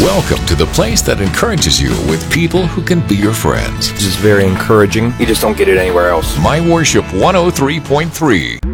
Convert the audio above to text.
Welcome to the place that encourages you with people who can be your friends. This is very encouraging. You just don't get it anywhere else. My Worship 103.3.